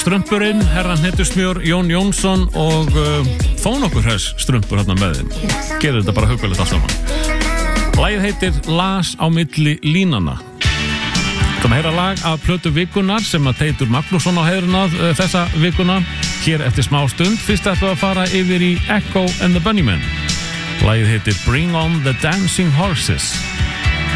Strumpurinn, herran Hnettusmjör, Jón Jónsson og þó nokkur hress strumpur hérna með þeim. Gerir þetta bara huggulegt allt saman. Lagið heitir Las á milli línana. Það með heyra lag af plötu vikunar sem að Teitur Magnússon á heiðrunað þessa vikuna. Hér eftir smá stund. Fyrst ætlum við að fara yfir í Echo and the Bunnymen. Lagið heitir Bring on the Dancing Horses.